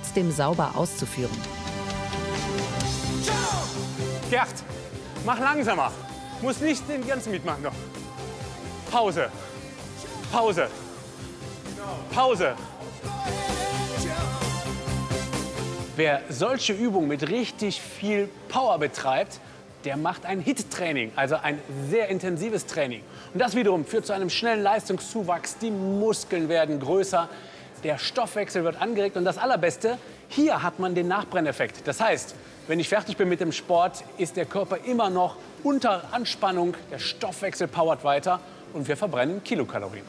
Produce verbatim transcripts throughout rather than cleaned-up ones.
trotzdem sauber auszuführen. Gerd, mach langsamer. Muss nicht den ganzen mitmachen noch. Pause. Pause. Pause. Wer solche Übungen mit richtig viel Power betreibt, der macht ein Hit-Training, also ein sehr intensives Training. Und das wiederum führt zu einem schnellen Leistungszuwachs. Die Muskeln werden größer, der Stoffwechsel wird angeregt. Und das Allerbeste, hier hat man den Nachbrenneffekt. Das heißt, wenn ich fertig bin mit dem Sport, ist der Körper immer noch unter Anspannung. Der Stoffwechsel powert weiter und wir verbrennen Kilokalorien.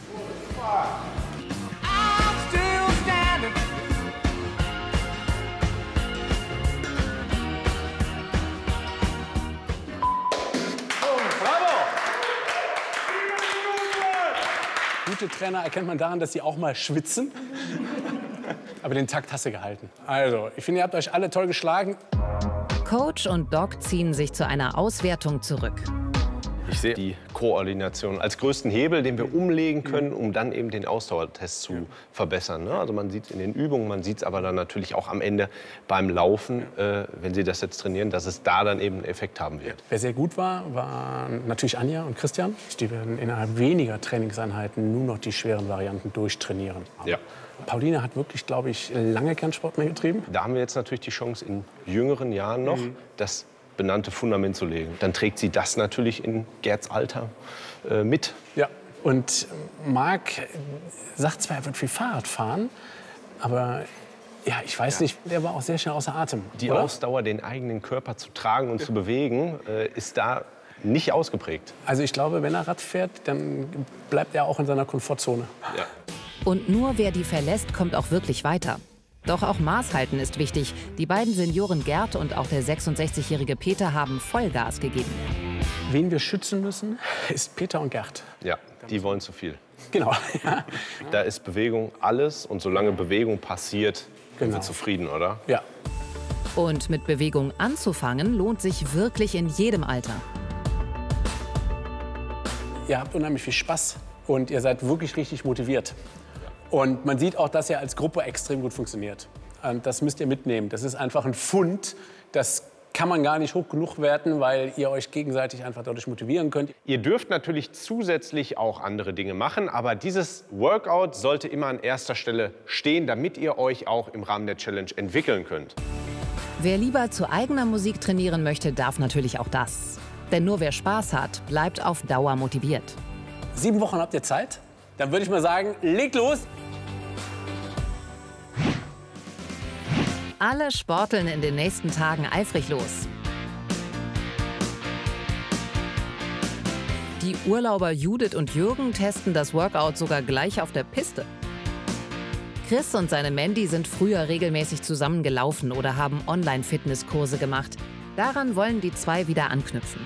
Gute Trainer erkennt man daran, dass sie auch mal schwitzen. Aber den Takt hast du gehalten. Also, ich finde, ihr habt euch alle toll geschlagen. Coach und Doc ziehen sich zu einer Auswertung zurück. Ich sehe die Koordination als größten Hebel, den wir umlegen können, um dann eben den Ausdauertest zu verbessern. Also man sieht es in den Übungen, man sieht es aber dann natürlich auch am Ende beim Laufen, äh, wenn Sie das jetzt trainieren, dass es da dann eben einen Effekt haben wird. Wer sehr gut war, waren natürlich Anja und Christian. Die werden innerhalb weniger Trainingseinheiten nur noch die schweren Varianten durchtrainieren. Ja. Pauline hat wirklich, glaube ich, lange keinen Sport mehr getrieben. Da haben wir jetzt natürlich die Chance, in jüngeren Jahren noch mhm. das benannte Fundament zu legen. Dann trägt sie das natürlich in Gerds Alter äh, mit. Ja, und Marc sagt zwar, er wird viel Fahrrad fahren, aber ja, ich weiß ja. nicht, der war auch sehr schnell außer Atem. Die oder? Ausdauer, den eigenen Körper zu tragen und ja. zu bewegen, äh, ist da nicht ausgeprägt. Also ich glaube, wenn er Rad fährt, dann bleibt er auch in seiner Komfortzone. Ja. Und nur wer die verlässt, kommt auch wirklich weiter. Doch auch Maß halten ist wichtig. Die beiden Senioren Gerd und auch der sechsundsechzigjährige Peter haben Vollgas gegeben. Wen wir schützen müssen, ist Peter und Gerd. Ja, die wollen zu viel. Genau. Ja. Da ist Bewegung alles und solange Bewegung passiert, sind genau. wir zufrieden, oder? Ja. Und mit Bewegung anzufangen, lohnt sich wirklich in jedem Alter. Ihr habt unheimlich viel Spaß und ihr seid wirklich richtig motiviert. Und man sieht auch, dass ihr als Gruppe extrem gut funktioniert. Und das müsst ihr mitnehmen. Das ist einfach ein Fund. Das kann man gar nicht hoch genug werten, weil ihr euch gegenseitig einfach dadurch motivieren könnt. Ihr dürft natürlich zusätzlich auch andere Dinge machen, aber dieses Workout sollte immer an erster Stelle stehen, damit ihr euch auch im Rahmen der Challenge entwickeln könnt. Wer lieber zu eigener Musik trainieren möchte, darf natürlich auch das. Denn nur wer Spaß hat, bleibt auf Dauer motiviert. Sieben Wochen habt ihr Zeit? Dann würde ich mal sagen, legt los! Alle sporteln in den nächsten Tagen eifrig los. Die Urlauber Judith und Jürgen testen das Workout sogar gleich auf der Piste. Chris und seine Mandy sind früher regelmäßig zusammen gelaufen oder haben Online-Fitnesskurse gemacht. Daran wollen die zwei wieder anknüpfen.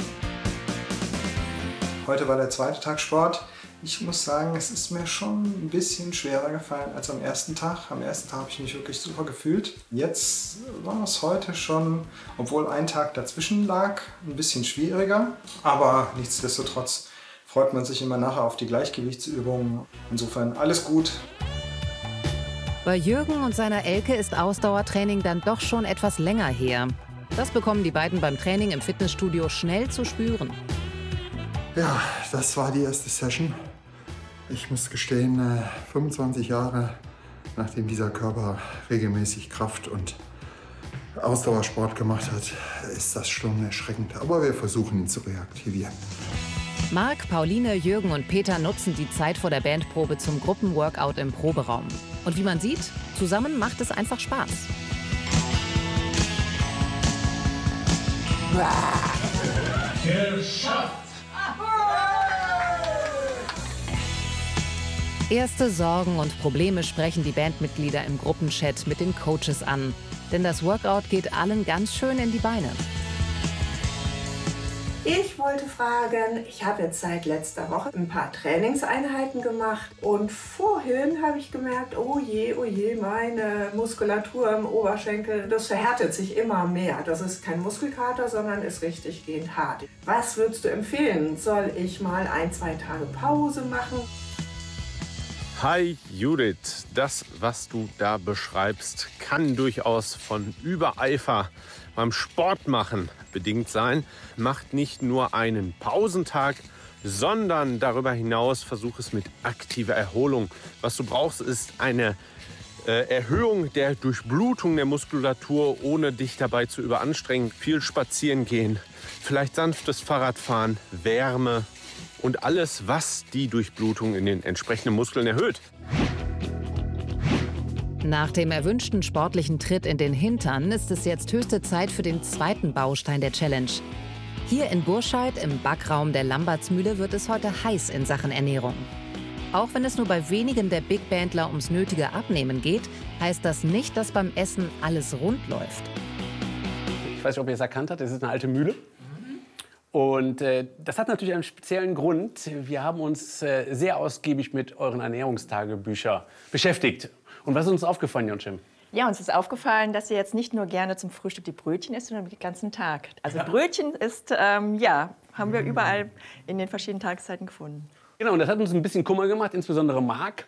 Heute war der zweite Tag Sport. Ich muss sagen, es ist mir schon ein bisschen schwerer gefallen als am ersten Tag. Am ersten Tag habe ich mich wirklich super gefühlt. Jetzt war es heute schon, obwohl ein Tag dazwischen lag, ein bisschen schwieriger. Aber nichtsdestotrotz freut man sich immer nachher auf die Gleichgewichtsübungen. Insofern alles gut. Bei Jürgen und seiner Elke ist Ausdauertraining dann doch schon etwas länger her. Das bekommen die beiden beim Training im Fitnessstudio schnell zu spüren. Ja, das war die erste Session. Ich muss gestehen, fünfundzwanzig Jahre nachdem dieser Körper regelmäßig Kraft- und Ausdauersport gemacht hat, ist das schon erschreckend. Aber wir versuchen ihn zu reaktivieren. Marc, Pauline, Jürgen und Peter nutzen die Zeit vor der Bandprobe zum Gruppenworkout im Proberaum. Und wie man sieht, zusammen macht es einfach Spaß. Geschafft! Erste Sorgen und Probleme sprechen die Bandmitglieder im Gruppenchat mit den Coaches an. Denn das Workout geht allen ganz schön in die Beine. Ich wollte fragen, ich habe jetzt seit letzter Woche ein paar Trainingseinheiten gemacht und vorhin habe ich gemerkt, oh je, oh je, meine Muskulatur im Oberschenkel, das verhärtet sich immer mehr. Das ist kein Muskelkater, sondern ist richtig gehend hart. Was würdest du empfehlen? Soll ich mal ein, zwei Tage Pause machen? Hi Judith, das, was du da beschreibst, kann durchaus von Übereifer beim Sportmachen bedingt sein. Macht nicht nur einen Pausentag, sondern darüber hinaus versuch es mit aktiver Erholung. Was du brauchst, ist eine äh, Erhöhung der Durchblutung der Muskulatur, ohne dich dabei zu überanstrengen. Viel spazieren gehen, vielleicht sanftes Fahrradfahren, Wärme und alles, was die Durchblutung in den entsprechenden Muskeln erhöht. Nach dem erwünschten sportlichen Tritt in den Hintern ist es jetzt höchste Zeit für den zweiten Baustein der Challenge. Hier in Burscheid im Backraum der Lambertsmühle wird es heute heiß in Sachen Ernährung. Auch wenn es nur bei wenigen der Big Bandler ums nötige Abnehmen geht, heißt das nicht, dass beim Essen alles rund läuft. Ich weiß nicht, ob ihr es erkannt habt, das ist eine alte Mühle. Und äh, das hat natürlich einen speziellen Grund. Wir haben uns äh, sehr ausgiebig mit euren Ernährungstagebüchern beschäftigt. Und was ist uns aufgefallen, Jonchim? Ja, uns ist aufgefallen, dass ihr jetzt nicht nur gerne zum Frühstück die Brötchen isst, sondern den ganzen Tag. Also Brötchen ist, ähm, ja, haben wir überall in den verschiedenen Tageszeiten gefunden. Genau, und das hat uns ein bisschen Kummer gemacht, insbesondere Marc.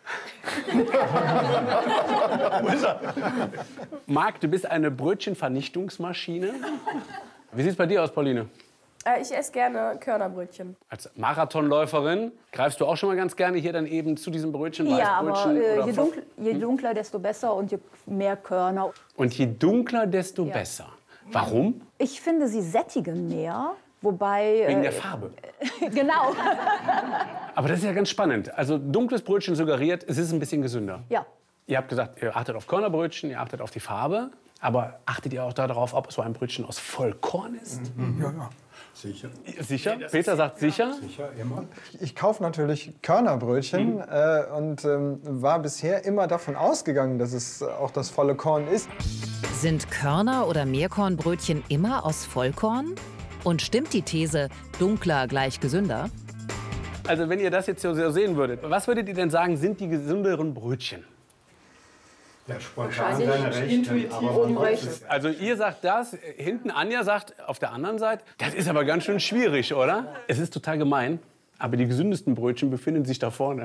Wo ist er? Marc, du bist eine Brötchenvernichtungsmaschine. Wie sieht es bei dir aus, Pauline? Ich esse gerne Körnerbrötchen. Als Marathonläuferin greifst du auch schon mal ganz gerne hier dann eben zu diesem Brötchen, Ja, aber Weißbrötchen äh, oder je, Pfaff- dunkler, je dunkler, desto besser und je mehr Körner. Und je dunkler, desto Ja. besser. Warum? Ich finde, sie sättigen mehr, wobei... Wegen äh, der Farbe. Genau, Aber das ist ja ganz spannend. Also dunkles Brötchen suggeriert, es ist ein bisschen gesünder. ja. Ihr habt gesagt, ihr achtet auf Körnerbrötchen, ihr achtet auf die Farbe. Aber achtet ihr auch darauf, ob so ein Brötchen aus Vollkorn ist? Ja, ja. Sicher. Sicher? Peter sagt sicher. Sicher, immer. Ich kaufe natürlich Körnerbrötchen äh, und ähm, war bisher immer davon ausgegangen, dass es auch das volle Korn ist. Sind Körner- oder Mehrkornbrötchen immer aus Vollkorn? Und stimmt die These, dunkler gleich gesünder? Also wenn ihr das jetzt so sehen würdet, was würdet ihr denn sagen, sind die gesünderen Brötchen? Ja, spontan deine Rechte, aber oben rechts. Also ihr sagt das, hinten Anja sagt auf der anderen Seite, das ist aber ganz schön schwierig, oder? Es ist total gemein, aber die gesündesten Brötchen befinden sich da vorne.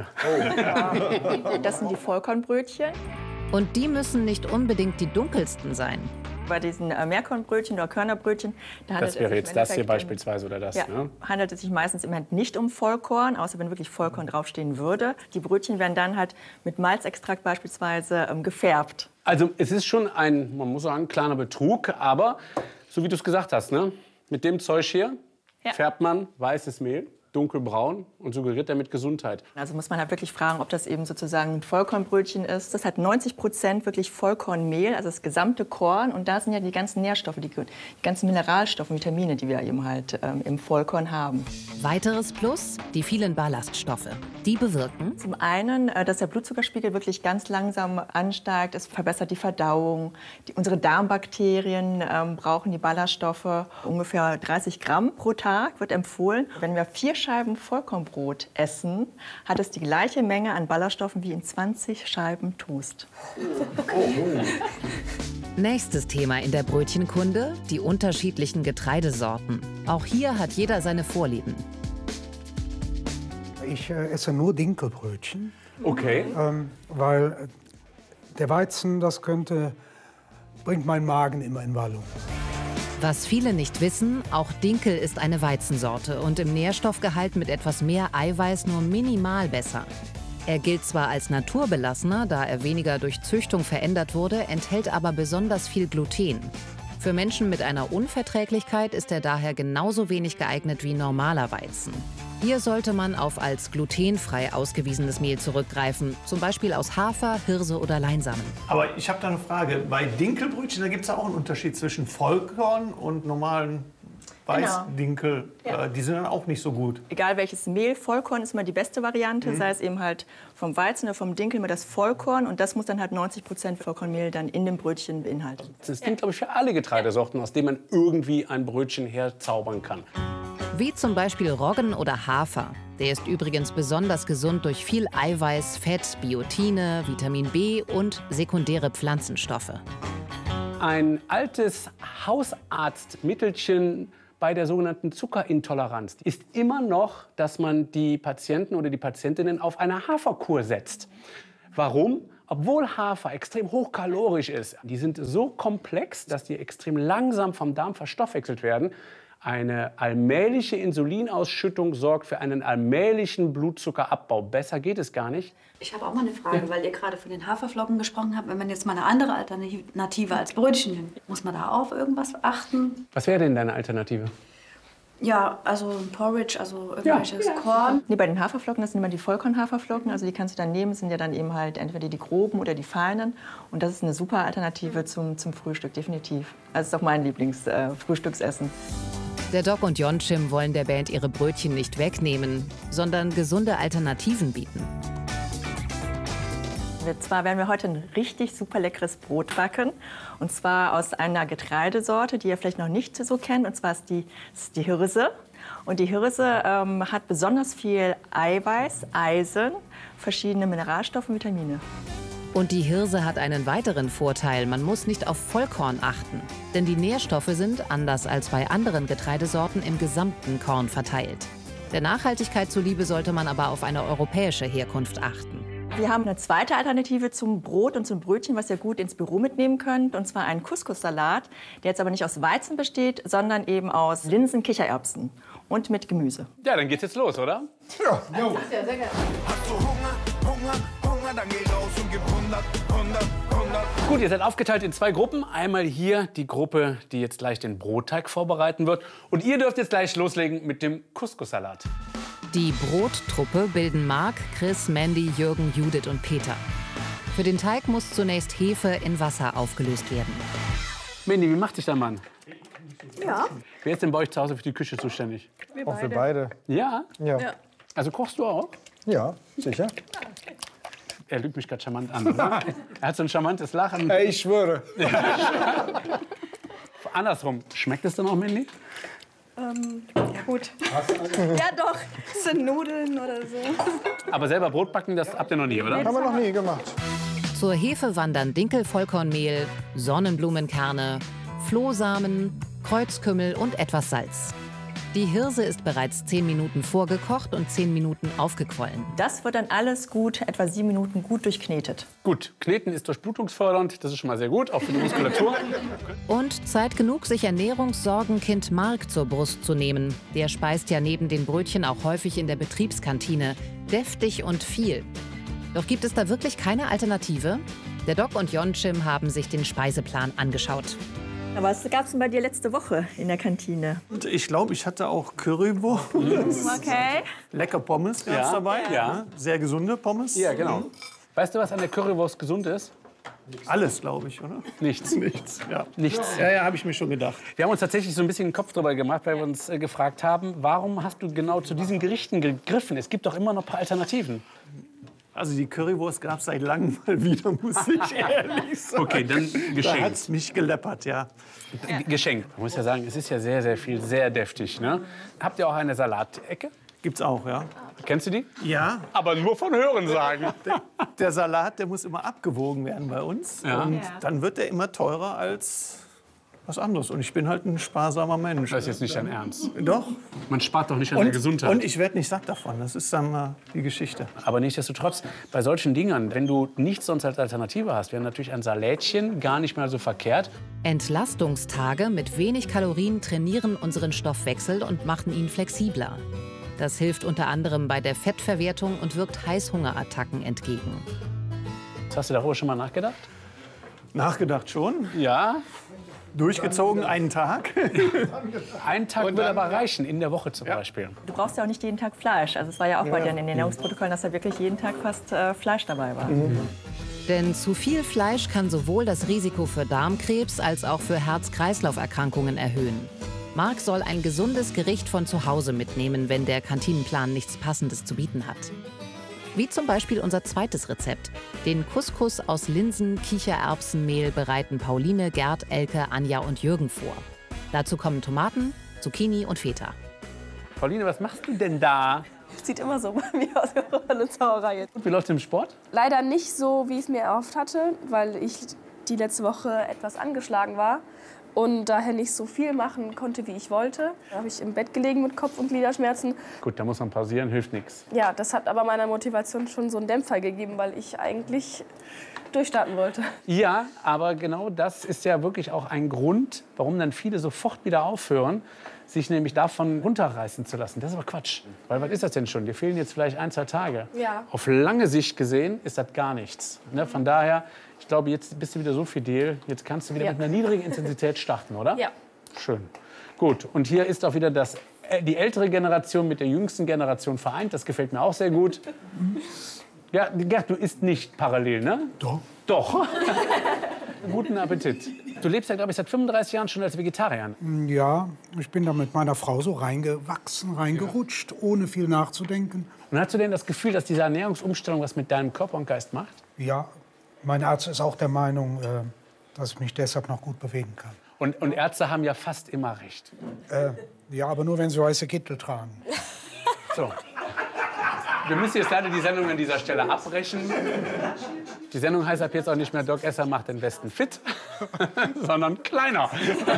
Das sind die Vollkornbrötchen. Und die müssen nicht unbedingt die dunkelsten sein. Bei diesen äh, Mehrkornbrötchen oder Körnerbrötchen, da handelt Das wäre es sich jetzt im das hier Endeffekt beispielsweise oder das. Ja, Ne? handelt es sich meistens im Endeffekt nicht um Vollkorn, außer wenn wirklich Vollkorn draufstehen würde. Die Brötchen werden dann halt mit Malzextrakt beispielsweise ähm, gefärbt. Also es ist schon ein, man muss sagen, kleiner Betrug, aber so wie du es gesagt hast, ne? Mit dem Zeug hier Ja. färbt man weißes Mehl, dunkelbraun und suggeriert damit Gesundheit. Also muss man halt wirklich fragen, ob das eben sozusagen ein Vollkornbrötchen ist. Das hat neunzig Prozent wirklich Vollkornmehl, also das gesamte Korn. Und da sind ja die ganzen Nährstoffe, die, die ganzen Mineralstoffe, Vitamine, die wir eben halt ähm, im Vollkorn haben. Weiteres Plus, die vielen Ballaststoffe. Die bewirken, Zum einen, äh, dass der Blutzuckerspiegel wirklich ganz langsam ansteigt. Es verbessert die Verdauung. Die, unsere Darmbakterien ähm, brauchen die Ballaststoffe. Ungefähr dreißig Gramm pro Tag wird empfohlen. Wenn wir vier Scheiben Vollkornbrot essen, hat es die gleiche Menge an Ballaststoffen wie in zwanzig Scheiben Toast. nächstes Thema in der Brötchenkunde, die unterschiedlichen Getreidesorten. Auch hier hat jeder seine Vorlieben. Ich äh, esse nur Dinkelbrötchen, Okay. ähm, weil äh, der Weizen, das könnte, bringt meinen Magen immer in Wallung. Was viele nicht wissen, auch Dinkel ist eine Weizensorte und im Nährstoffgehalt mit etwas mehr Eiweiß nur minimal besser. Er gilt zwar als naturbelassener, da er weniger durch Züchtung verändert wurde, enthält aber besonders viel Gluten. Für Menschen mit einer Unverträglichkeit ist er daher genauso wenig geeignet wie normaler Weizen. Hier sollte man auf als glutenfrei ausgewiesenes Mehl zurückgreifen, zum Beispiel aus Hafer, Hirse oder Leinsamen. Aber ich habe da eine Frage. Bei Dinkelbrötchen, da gibt es auch einen Unterschied zwischen Vollkorn und normalen Weißdinkel. Ja. Äh, die sind dann auch nicht so gut. Egal welches Mehl, Vollkorn ist immer die beste Variante, sei es eben halt vom Weizen oder vom Dinkel immer das Vollkorn. Und das muss dann halt neunzig Prozent Vollkornmehl dann in dem Brötchen beinhalten. Das gilt, glaube ich, für alle Getreidesorten, aus denen man irgendwie ein Brötchen herzaubern kann. Wie zum Beispiel Roggen oder Hafer. Der ist übrigens besonders gesund durch viel Eiweiß, Fett, Biotine, Vitamin B und sekundäre Pflanzenstoffe. Ein altes Hausarztmittelchen bei der sogenannten Zuckerintoleranz ist immer noch, dass man die Patienten oder die Patientinnen auf eine Haferkur setzt. Warum? Obwohl Hafer extrem hochkalorisch ist, die sind so komplex, dass die extrem langsam vom Darm verstoffwechselt werden. Eine allmähliche Insulinausschüttung sorgt für einen allmählichen Blutzuckerabbau. Besser geht es gar nicht. Ich habe auch mal eine Frage, ja. weil ihr gerade von den Haferflocken gesprochen habt. Wenn man jetzt mal eine andere Alternative als Brötchen nimmt, muss man da auf irgendwas achten? Was wäre denn deine Alternative? Ja, also ein Porridge, also irgendwelches ja. Korn. Nee, bei den Haferflocken, das sind immer die Vollkorn-Haferflocken. Also die kannst du dann nehmen, sind ja dann eben halt entweder die groben oder die feinen. Und das ist eine super Alternative zum, zum Frühstück, definitiv. Also das ist auch mein Lieblingsfrühstücksessen. Äh, Der Doc und Yonchim wollen der Band ihre Brötchen nicht wegnehmen, sondern gesunde Alternativen bieten. Und zwar werden wir heute ein richtig super leckeres Brot backen. Und zwar aus einer Getreidesorte, die ihr vielleicht noch nicht so kennt. Und zwar ist die, ist die Hirse. Und die Hirse ähm, hat besonders viel Eiweiß, Eisen, verschiedene Mineralstoffe und Vitamine. Und die Hirse hat einen weiteren Vorteil. Man muss nicht auf Vollkorn achten. Denn die Nährstoffe sind, anders als bei anderen Getreidesorten, im gesamten Korn verteilt. Der Nachhaltigkeit zuliebe sollte man aber auf eine europäische Herkunft achten. Wir haben eine zweite Alternative zum Brot und zum Brötchen, was ihr gut ins Büro mitnehmen könnt. Und zwar einen Couscous-Salat, der jetzt aber nicht aus Weizen besteht, sondern eben aus Linsen, Kichererbsen und mit Gemüse. Ja, dann geht's jetzt los, oder? Ja, jo. Ja, sehr gerne. Hast du Hunger, Hunger, Hunger, dann geh raus und gib hundert, hundert, hundert. Gut, ihr seid aufgeteilt in zwei Gruppen. Einmal hier die Gruppe, die jetzt gleich den Brotteig vorbereiten wird. Und ihr dürft jetzt gleich loslegen mit dem Couscous-Salat. Die Brottruppe bilden Marc, Chris, Mandy, Jürgen, Judith und Peter. Für den Teig muss zunächst Hefe in Wasser aufgelöst werden. Mandy, wie macht sich dein Mann? Ja. Wer ist denn bei euch zu Hause für die Küche zuständig? Wir Auch für beide. Ja? Ja. Ja. Also kochst du auch? Ja, sicher. Er lügt mich gerade charmant an, oder? Er hat so ein charmantes Lachen. Ey, ich schwöre. Andersrum, schmeckt es dann auch, Mandy? Ähm, ja gut. Ja doch, das sind Nudeln oder so. Aber selber Brot backen, das habt ihr noch nie, oder? Haben wir noch nie gemacht. Zur Hefe wandern Dinkelvollkornmehl, Sonnenblumenkerne, Flohsamen, Kreuzkümmel und etwas Salz. Die Hirse ist bereits zehn Minuten vorgekocht und zehn Minuten aufgequollen. Das wird dann alles gut, etwa sieben Minuten gut durchknetet. Gut, kneten ist durchblutungsfördernd, das ist schon mal sehr gut, auch für die Muskulatur. Und Zeit genug, sich Ernährungssorgenkind Marc zur Brust zu nehmen. Der speist ja neben den Brötchen auch häufig in der Betriebskantine. Deftig und viel. Doch gibt es da wirklich keine Alternative? Der Doc und Yonchim haben sich den Speiseplan angeschaut. Aber was gab es denn bei dir letzte Woche in der Kantine? Und ich glaube, ich hatte auch Currywurst. Okay. Lecker Pommes gab's Ja, dabei. ja. Sehr gesunde Pommes. Ja, genau. Weißt du, was an der Currywurst gesund ist? Alles, glaube ich, oder? Nichts. Nichts, ja. Nichts. Ja, ja, habe ich mir schon gedacht. Wir haben uns tatsächlich so ein bisschen den Kopf drüber gemacht, weil wir uns äh, gefragt haben, warum hast du genau zu diesen Gerichten gegriffen? Es gibt doch immer noch ein paar Alternativen. Also die Currywurst gab es seit langem mal wieder, muss ich ehrlich sagen. Okay, dann geschenkt. Da hat es mich geleppert, ja. Ja. Geschenkt. Man muss ja sagen, es ist ja sehr, sehr viel, sehr deftig. Ne? Habt ihr auch eine Salatecke? Gibt's auch, ja. Kennst du die? Ja. Aber nur von Hören sagen. Der, der Salat, der muss immer abgewogen werden bei uns. Ja. Und Ja. dann wird der immer teurer als was anderes. Und ich bin halt ein sparsamer Mensch. Das ist jetzt nicht dein Ernst. Doch. Man spart doch nicht an Und, der Gesundheit. und ich werde nicht satt davon. Das ist dann mal die Geschichte. Aber nichtsdestotrotz, bei solchen Dingern, wenn du nichts sonst als Alternative hast, wäre natürlich ein Salätchen gar nicht mal so verkehrt. Entlastungstage mit wenig Kalorien trainieren unseren Stoffwechsel und machen ihn flexibler. Das hilft unter anderem bei der Fettverwertung und wirkt Heißhungerattacken entgegen. Hast du darüber schon mal nachgedacht? Nachgedacht schon. Ja. Durchgezogen einen Tag. Ein Tag würde aber reichen, in der Woche zum Ja. Beispiel. Du brauchst ja auch nicht jeden Tag Fleisch. Also es war ja auch bei Ja. dir in den Ernährungsprotokollen, dass da wirklich jeden Tag fast äh, Fleisch dabei war. Mhm. Denn zu viel Fleisch kann sowohl das Risiko für Darmkrebs als auch für Herz-Kreislauf-Erkrankungen erhöhen. Marc soll ein gesundes Gericht von zu Hause mitnehmen, wenn der Kantinenplan nichts Passendes zu bieten hat. Wie zum Beispiel unser zweites Rezept. Den Couscous aus Linsen, Kichererbsenmehl bereiten Pauline, Gerd, Elke, Anja und Jürgen vor. Dazu kommen Tomaten, Zucchini und Feta. Pauline, was machst du denn da? Sieht immer so bei mir aus, eine Zauberei. Wie läuft es im Sport? Leider nicht so, wie ich es mir erhofft hatte, weil ich die letzte Woche etwas angeschlagen war. und daher nicht so viel machen konnte, wie ich wollte. Da habe ich im Bett gelegen mit Kopf- und Gliederschmerzen. Gut, da muss man pausieren, hilft nichts. Ja, das hat aber meiner Motivation schon so einen Dämpfer gegeben, weil ich eigentlich durchstarten wollte. Ja, aber genau das ist ja wirklich auch ein Grund, warum dann viele sofort wieder aufhören, sich nämlich davon runterreißen zu lassen. Das ist aber Quatsch. Weil was ist das denn schon? Dir fehlen jetzt vielleicht ein, zwei Tage. Ja. Auf lange Sicht gesehen ist das gar nichts. Ne? Von daher, ich glaube, jetzt bist du wieder so fidel. Jetzt kannst du wieder Ja. mit einer niedrigen Intensität starten, oder? Ja. Schön. Gut, und hier ist auch wieder das, die ältere Generation mit der jüngsten Generation vereint. Das gefällt mir auch sehr gut. Ja, Gerd, du isst nicht parallel, ne? Doch. Doch. Guten Appetit. Du lebst ja, glaube ich, seit fünfunddreißig Jahren schon als Vegetarier. Ja, ich bin da mit meiner Frau so reingewachsen, reingerutscht, ohne viel nachzudenken. Und hast du denn das Gefühl, dass diese Ernährungsumstellung was mit deinem Körper und Geist macht? Ja, mein Arzt ist auch der Meinung, äh, dass ich mich deshalb noch gut bewegen kann. Und, und Ärzte haben ja fast immer recht. Äh, ja, aber nur, wenn sie weiße Kittel tragen. So. Wir müssen jetzt leider die Sendung an dieser Stelle abbrechen. Die Sendung heißt ab jetzt auch nicht mehr Doc Esser macht den Westen fit, sondern kleiner.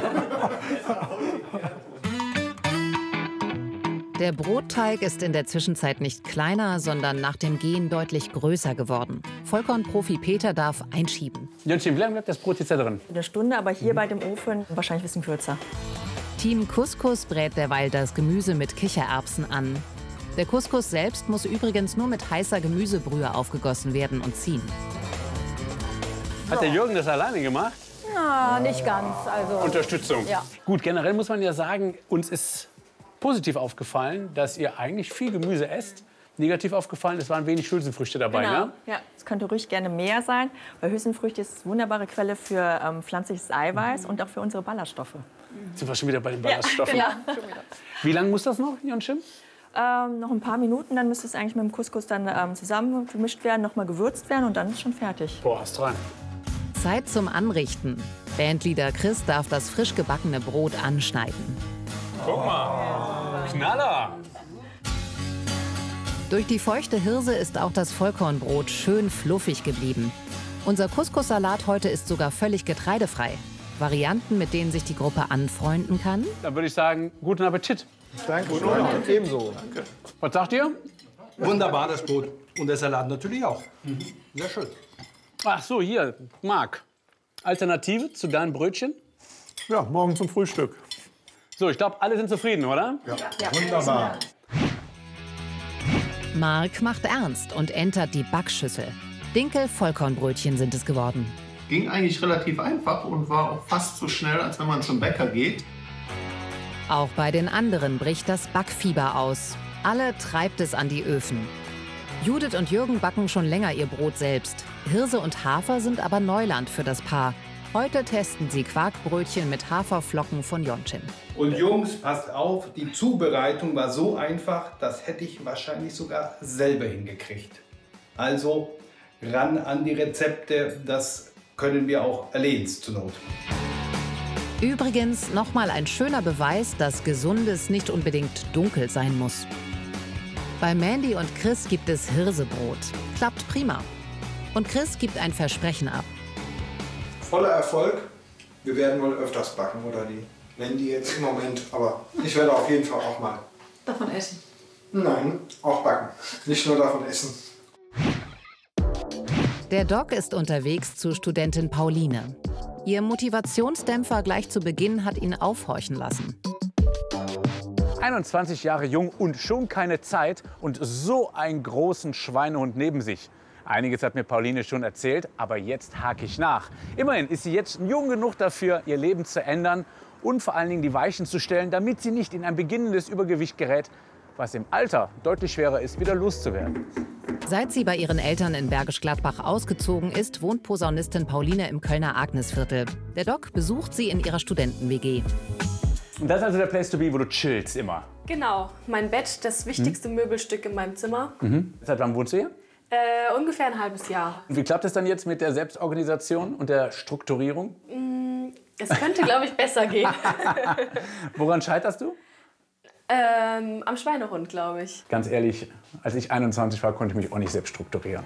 Der Brotteig ist in der Zwischenzeit nicht kleiner, sondern nach dem Gehen deutlich größer geworden. Vollkornprofi Peter darf einschieben. Jönchen, wie lange bleibt das Brot jetzt da drin? Eine Stunde, aber hier bei dem Ofen wahrscheinlich ein bisschen kürzer. Team Couscous brät derweil das Gemüse mit Kichererbsen an. Der Couscous selbst muss übrigens nur mit heißer Gemüsebrühe aufgegossen werden und ziehen. Hat der Jürgen das alleine gemacht? Na, nicht ganz. Also, Unterstützung. Ja. Gut, generell muss man ja sagen, uns ist positiv aufgefallen, dass ihr eigentlich viel Gemüse esst. Negativ aufgefallen, es waren wenig Hülsenfrüchte dabei, Genau. ne? Ja, es könnte ruhig gerne mehr sein, weil Hülsenfrüchte ist eine wunderbare Quelle für ähm, pflanzliches Eiweiß und auch für unsere Ballaststoffe. Sind wir schon wieder bei den Ballaststoffen? Ja, Wie lange muss das noch, Jönchen? Ähm, noch ein paar Minuten, dann müsste es eigentlich mit dem Couscous dann ähm, zusammen vermischt werden, noch mal gewürzt werden und dann ist schon fertig. Boah, hast rein. Zeit zum Anrichten. Bandleader Chris darf das frisch gebackene Brot anschneiden. Guck mal, Knaller! Durch die feuchte Hirse ist auch das Vollkornbrot schön fluffig geblieben. Unser Couscous-Salat heute ist sogar völlig getreidefrei. Varianten, mit denen sich die Gruppe anfreunden kann? Dann würde ich sagen, guten Appetit. Danke. Danke. Ebenso. Danke. Was sagt ihr? Wunderbar, das Brot. Und der Salat natürlich auch. Sehr schön. Ach so, hier, Marc. Alternative zu deinem Brötchen? Ja, morgen zum Frühstück. So, ich glaube, alle sind zufrieden, oder? Ja. Ja. Wunderbar. Marc macht ernst und entert die Backschüssel. Dinkel-Vollkornbrötchen sind es geworden. Ging eigentlich relativ einfach und war auch fast so schnell, als wenn man zum Bäcker geht. Auch bei den anderen bricht das Backfieber aus. Alle treibt es an die Öfen. Judith und Jürgen backen schon länger ihr Brot selbst. Hirse und Hafer sind aber Neuland für das Paar. Heute testen sie Quarkbrötchen mit Haferflocken von Jönchen. Und Jungs, passt auf, die Zubereitung war so einfach, das hätte ich wahrscheinlich sogar selber hingekriegt. Also ran an die Rezepte, das können wir auch erledigen zur Not. Übrigens nochmal ein schöner Beweis, dass Gesundes nicht unbedingt dunkel sein muss. Bei Mandy und Chris gibt es Hirsebrot. Klappt prima. Und Chris gibt ein Versprechen ab. Voller Erfolg. Wir werden wohl öfters backen, oder die Mandy jetzt im Moment. Aber ich werde auf jeden Fall auch mal. Davon essen? Nein, auch backen. Nicht nur davon essen. Der Doc ist unterwegs zu Studentin Pauline. Ihr Motivationsdämpfer gleich zu Beginn hat ihn aufhorchen lassen. einundzwanzig Jahre jung und schon keine Zeit und so einen großen Schweinehund neben sich. Einiges hat mir Pauline schon erzählt, aber jetzt hake ich nach. Immerhin ist sie jetzt jung genug dafür, ihr Leben zu ändern und vor allen Dingen die Weichen zu stellen, damit sie nicht in ein beginnendes Übergewicht gerät, was im Alter deutlich schwerer ist, wieder loszuwerden. Seit sie bei ihren Eltern in Bergisch Gladbach ausgezogen ist, wohnt Posaunistin Pauline im Kölner Agnesviertel. Der Doc besucht sie in ihrer Studenten-W G. Und das ist also der Place to be, wo du chillst immer? Genau, mein Bett, das wichtigste Möbelstück in meinem Zimmer. Mhm. Seit wann wohnst du hier? Äh, ungefähr ein halbes Jahr. Und wie klappt es dann jetzt mit der Selbstorganisation und der Strukturierung? Mm, es könnte, glaube ich, besser gehen. Woran scheiterst du? ähm, am Schweinehund, glaube ich. Ganz ehrlich, als ich einundzwanzig war, konnte ich mich auch nicht selbst strukturieren.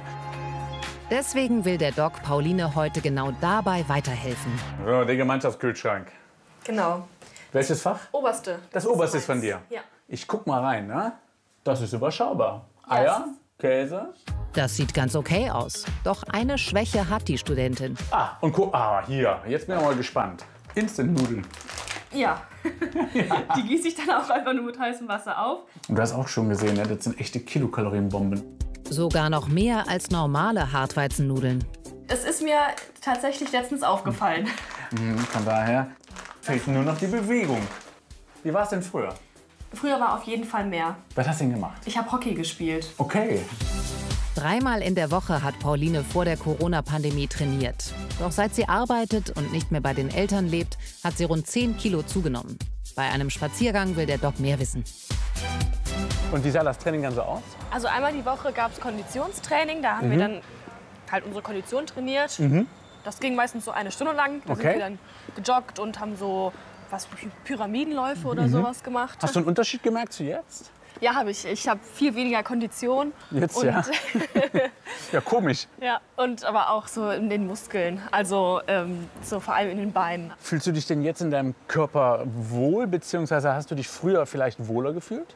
Deswegen will der Doc Pauline heute genau dabei weiterhelfen. So, der Gemeinschaftskühlschrank. Genau. Welches Fach? Oberste. Das Oberste ist von dir? Ja. Ich guck mal rein, ne? Das ist überschaubar. Eier, Käse. Das sieht ganz okay aus. Doch eine Schwäche hat die Studentin. Ah, und guck, ah, hier. Jetzt bin ich mal gespannt. Instant-Nudeln. Ja. ja. Die gieße ich dann auch einfach nur mit heißem Wasser auf. Und du hast auch schon gesehen, ne? Das sind echte Kilokalorienbomben. Sogar noch mehr als normale Hartweizennudeln. Es ist mir tatsächlich letztens aufgefallen. Mhm, von daher fehlt nur noch die Bewegung. Wie war es denn früher? Früher war auf jeden Fall mehr. Was hast du denn gemacht? Ich habe Hockey gespielt. Okay. Dreimal in der Woche hat Pauline vor der Corona-Pandemie trainiert. Doch seit sie arbeitet und nicht mehr bei den Eltern lebt, hat sie rund zehn Kilo zugenommen. Bei einem Spaziergang will der Doc mehr wissen. Und wie sah das Training dann so aus? Also einmal die Woche gab es Konditionstraining. Da haben Mhm. wir dann halt unsere Kondition trainiert. Mhm. Das ging meistens so eine Stunde lang. Da Okay. sind wir dann gejoggt und haben so was, Pyramidenläufe oder Mhm. sowas gemacht. Hast du einen Unterschied gemerkt zu jetzt? Ja, habe ich. Ich habe viel weniger Kondition. Jetzt, und, ja. Ja, komisch. ja. Und aber auch so in den Muskeln. Also ähm, so vor allem in den Beinen. Fühlst du dich denn jetzt in deinem Körper wohl, beziehungsweise hast du dich früher vielleicht wohler gefühlt?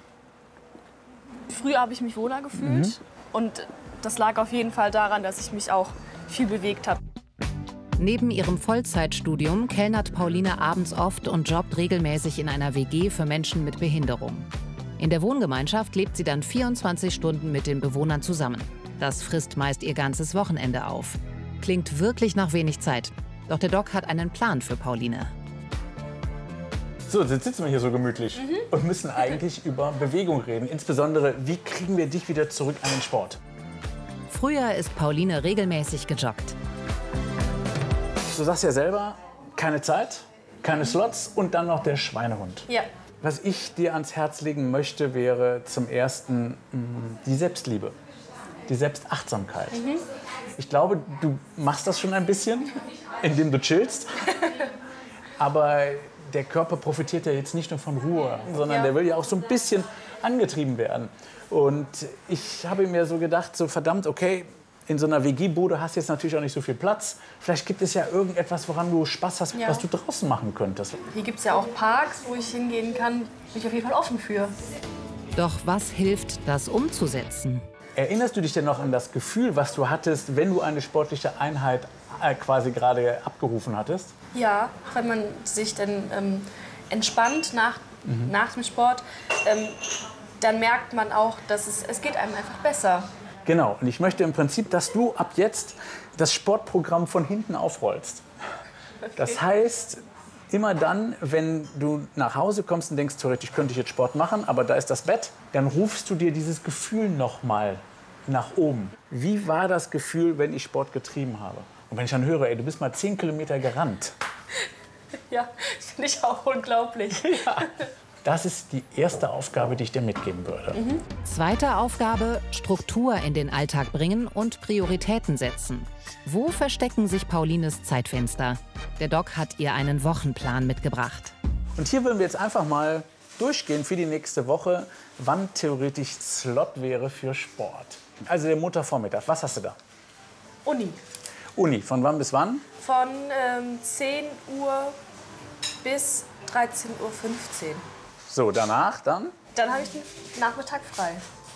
Früher habe ich mich wohler gefühlt. Mhm. Und das lag auf jeden Fall daran, dass ich mich auch viel bewegt habe. Neben ihrem Vollzeitstudium kellnert Pauline abends oft und jobbt regelmäßig in einer W G für Menschen mit Behinderung. In der Wohngemeinschaft lebt sie dann vierundzwanzig Stunden mit den Bewohnern zusammen. Das frisst meist ihr ganzes Wochenende auf. Klingt wirklich nach wenig Zeit. Doch der Doc hat einen Plan für Pauline. So, jetzt sitzen wir hier so gemütlich Mhm. und müssen eigentlich über Bewegung reden. Insbesondere, wie kriegen wir dich wieder zurück an den Sport? Früher ist Pauline regelmäßig gejoggt. Du sagst ja selber, keine Zeit, keine Slots und dann noch der Schweinehund. Ja. Was ich dir ans Herz legen möchte, wäre zum Ersten mh, die Selbstliebe, die Selbstachtsamkeit. Mhm. Ich glaube, du machst das schon ein bisschen, indem du chillst. Aber der Körper profitiert ja jetzt nicht nur von Ruhe, sondern Ja. der will ja auch so ein bisschen angetrieben werden. Und ich habe mir so gedacht, so verdammt, okay, in so einer W G-Bude hast du jetzt natürlich auch nicht so viel Platz. Vielleicht gibt es ja irgendetwas, woran du Spaß hast, Ja. was du draußen machen könntest. Hier gibt es ja auch Parks, wo ich hingehen kann. Bin ich auf jeden Fall offen für. Doch was hilft, das umzusetzen? Erinnerst du dich denn noch an das Gefühl, was du hattest, wenn du eine sportliche Einheit äh, quasi gerade abgerufen hattest? Ja, wenn man sich dann ähm, entspannt nach, Mhm. nach dem Sport, ähm, dann merkt man auch, dass es, es geht einem einfach besser. Genau, und ich möchte im Prinzip, dass du ab jetzt das Sportprogramm von hinten aufrollst. Das heißt, immer dann, wenn du nach Hause kommst und denkst, theoretisch könnte ich jetzt Sport machen, aber da ist das Bett, dann rufst du dir dieses Gefühl noch mal nach oben. Wie war das Gefühl, wenn ich Sport getrieben habe? Und wenn ich dann höre, ey, du bist mal zehn Kilometer gerannt. Ja, das finde ich auch unglaublich. Ja. Das ist die erste Aufgabe, die ich dir mitgeben würde. Mhm. Zweite Aufgabe, Struktur in den Alltag bringen und Prioritäten setzen. Wo verstecken sich Paulines Zeitfenster? Der Doc hat ihr einen Wochenplan mitgebracht. Und hier würden wir jetzt einfach mal durchgehen für die nächste Woche, wann theoretisch Slot wäre für Sport. Also der Montagvormittag, was hast du da? Uni. Uni, von wann bis wann? Von ähm, zehn Uhr bis dreizehn Uhr fünfzehn. So, danach dann? Dann habe ich den Nachmittag frei.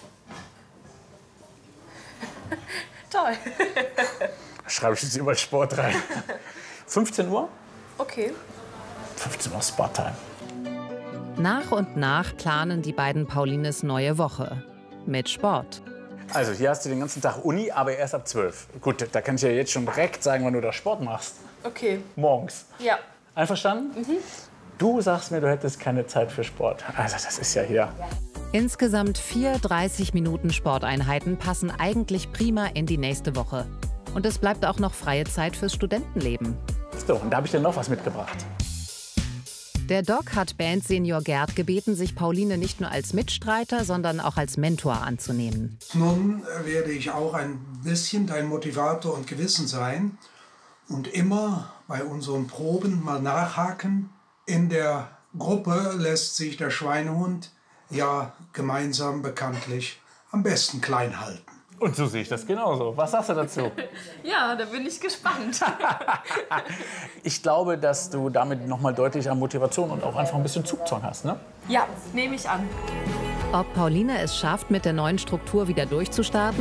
Toll. Schreibe ich jetzt über Sport rein. fünfzehn Uhr? Okay. fünfzehn Uhr Sporttime. Nach und nach planen die beiden Paulines neue Woche. Mit Sport. Also hier hast du den ganzen Tag Uni, aber erst ab zwölf. Gut, da kann ich ja jetzt schon direkt sagen, wann du da Sport machst. Okay. Morgens. Ja. Einverstanden? Mhm. Du sagst mir, du hättest keine Zeit für Sport. Also das ist ja hier. Insgesamt vier dreißig Minuten Sporteinheiten passen eigentlich prima in die nächste Woche. Und es bleibt auch noch freie Zeit fürs Studentenleben. So, und da habe ich dir noch was mitgebracht. Der Doc hat Bandsenior Gerd gebeten, sich Pauline nicht nur als Mitstreiter, sondern auch als Mentor anzunehmen. Nun werde ich auch ein bisschen dein Motivator und Gewissen sein und immer bei unseren Proben mal nachhaken. In der Gruppe lässt sich der Schweinehund ja gemeinsam bekanntlich am besten klein halten. Und so sehe ich das genauso. Was sagst du dazu? Ja, da bin ich gespannt. Ich glaube, dass du damit noch mal deutlich an Motivation und auch einfach ein bisschen Zugzwang hast, ne? Ja, nehme ich an. Ob Pauline es schafft, mit der neuen Struktur wieder durchzustarten?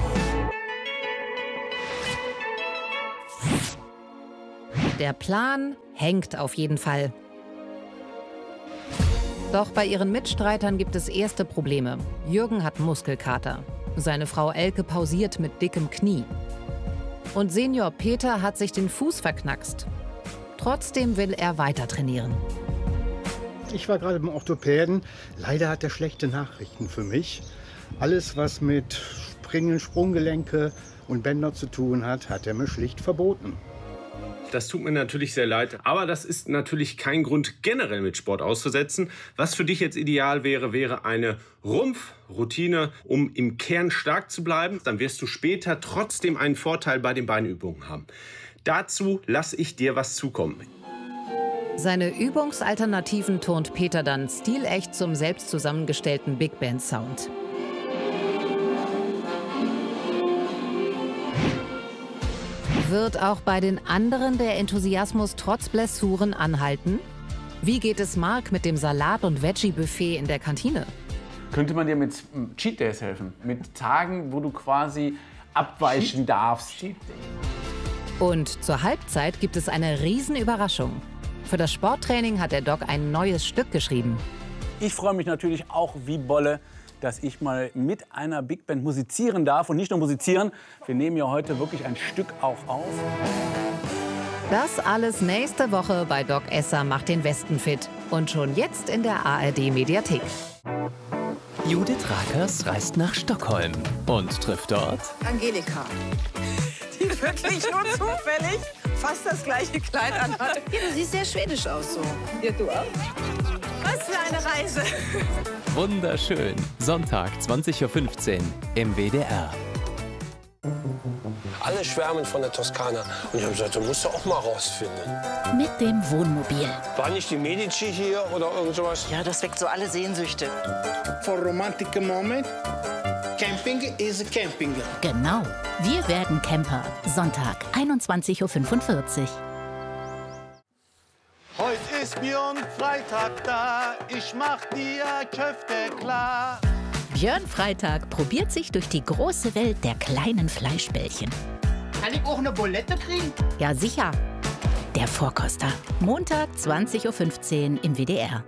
Der Plan hängt auf jeden Fall. Doch bei ihren Mitstreitern gibt es erste Probleme. Jürgen hat Muskelkater. Seine Frau Elke pausiert mit dickem Knie. Und Senior Peter hat sich den Fuß verknackst. Trotzdem will er weiter trainieren. Ich war gerade beim Orthopäden. Leider hat er schlechte Nachrichten für mich. Alles, was mit Springen, Sprunggelenke und Bänder zu tun hat, hat er mir schlicht verboten. Das tut mir natürlich sehr leid, aber das ist natürlich kein Grund, generell mit Sport auszusetzen. Was für dich jetzt ideal wäre, wäre eine Rumpfroutine, um im Kern stark zu bleiben. Dann wirst du später trotzdem einen Vorteil bei den Beinübungen haben. Dazu lasse ich dir was zukommen. Seine Übungsalternativen turnt Peter dann stilecht zum selbst zusammengestellten Big Band Sound. Wird auch bei den anderen der Enthusiasmus trotz Blessuren anhalten? Wie geht es Marc mit dem Salat- und Veggie-Buffet in der Kantine? Könnte man dir mit Cheat Days helfen? Mit Tagen, wo du quasi abweichen Cheat? darfst? Cheat Und zur Halbzeit gibt es eine Riesenüberraschung. Für das Sporttraining hat der Doc ein neues Stück geschrieben. Ich freue mich natürlich auch wie Bolle, dass ich mal mit einer Big Band musizieren darf. Und nicht nur musizieren, wir nehmen ja heute wirklich ein Stück auch auf. Das alles nächste Woche bei Doc Esser macht den Westen fit. Und schon jetzt in der A R D-Mediathek. Judith Rakers reist nach Stockholm und trifft dort Angelika, die wirklich nur zufällig fast das gleiche Kleid anhat. Ja, du siehst sehr schwedisch aus so. Ja, du auch. Was für eine Reise. Wunderschön. Sonntag, zwanzig Uhr fünfzehn im W D R. Alle schwärmen von der Toskana. Und ich habe gesagt, du musst du auch mal rausfinden. Mit dem Wohnmobil. War nicht die Medici hier oder irgend sowas? Ja, das weckt so alle Sehnsüchte. For romantic moment, camping is a camping. Genau. Wir werden Camper. Sonntag, einundzwanzig Uhr fünfundvierzig. Heute ist Björn Freitag da, ich mach dir Köfte klar. Björn Freitag probiert sich durch die große Welt der kleinen Fleischbällchen. Kann ich auch eine Bulette kriegen? Ja, sicher. Der Vorkoster. Montag, zwanzig Uhr fünfzehn im W D R.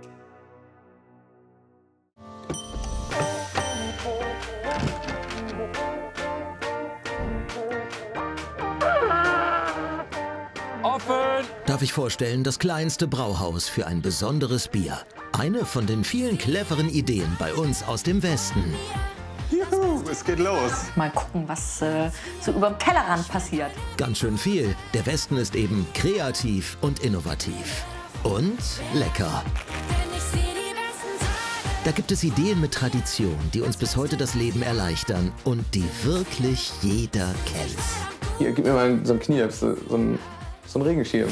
Offen! Darf ich vorstellen, das kleinste Brauhaus für ein besonderes Bier. Eine von den vielen cleveren Ideen bei uns aus dem Westen. Juhu, es geht los. Mal gucken, was äh, so über dem Tellerrand passiert. Ganz schön viel. Der Westen ist eben kreativ und innovativ. Und lecker. Da gibt es Ideen mit Tradition, die uns bis heute das Leben erleichtern und die wirklich jeder kennt. Hier, gib mir mal so ein Knie, so, so ein, so ein Regenschirm.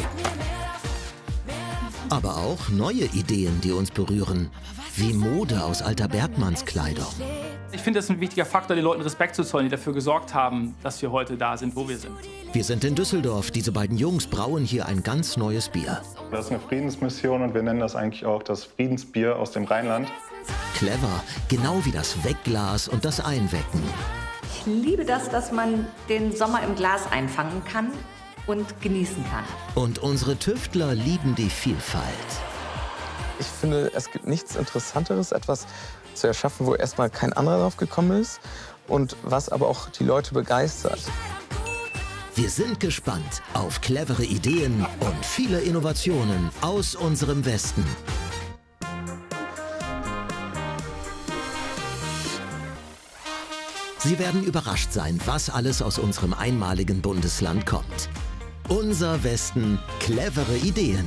Aber auch neue Ideen, die uns berühren, wie Mode aus alter Bergmannskleidung. Ich finde, das ist ein wichtiger Faktor, den Leuten Respekt zu zollen, die dafür gesorgt haben, dass wir heute da sind, wo wir sind. Wir sind in Düsseldorf. Diese beiden Jungs brauen hier ein ganz neues Bier. Das ist eine Friedensmission und wir nennen das eigentlich auch das Friedensbier aus dem Rheinland. Clever, genau wie das Wegglas und das Einwecken. Ich liebe das, dass man den Sommer im Glas einfangen kann und genießen kann. Und unsere Tüftler lieben die Vielfalt. Ich finde, es gibt nichts Interessanteres, etwas zu erschaffen, wo erstmal kein anderer drauf gekommen ist und was aber auch die Leute begeistert. Wir sind gespannt auf clevere Ideen und viele Innovationen aus unserem Westen. Sie werden überrascht sein, was alles aus unserem einmaligen Bundesland kommt. Unser Westen, clevere Ideen.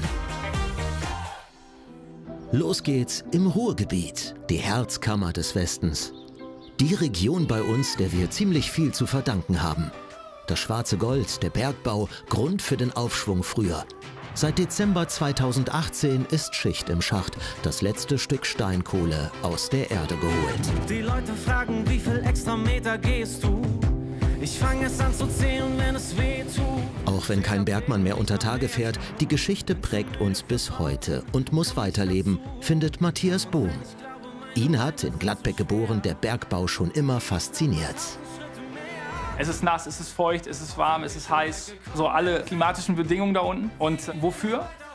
Los geht's im Ruhrgebiet, die Herzkammer des Westens. Die Region bei uns, der wir ziemlich viel zu verdanken haben. Das schwarze Gold, der Bergbau, Grund für den Aufschwung früher. Seit Dezember zweitausendachtzehn ist Schicht im Schacht, das letzte Stück Steinkohle aus der Erde geholt. Die Leute fragen, wie viel extra Meter gehst du? Ich fange es an zu zählen, wenn es weh tut. Auch wenn kein Bergmann mehr unter Tage fährt, die Geschichte prägt uns bis heute und muss weiterleben, findet Matthias Bohm. Ihn hat, in Gladbeck geboren, der Bergbau schon immer fasziniert. Es ist nass, es ist feucht, es ist warm, es ist heiß. So alle klimatischen Bedingungen da unten. Und wofür?